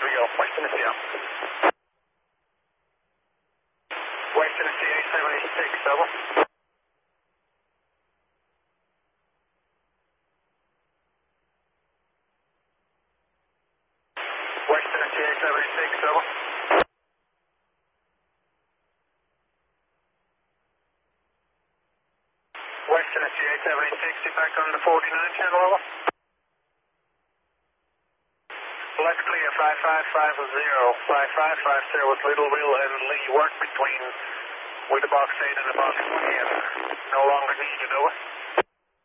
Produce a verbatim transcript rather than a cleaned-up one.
Rio, Western S C A. Western S C A seventy-six, double. Western S C A seventy-six, double. Western S C A seventy-six, you're back on the forty-nine channel, over. Left clear, five five five zero. five five five zero with Littleville and Lee. Work between with the box eight and the box ten. No longer needed, over.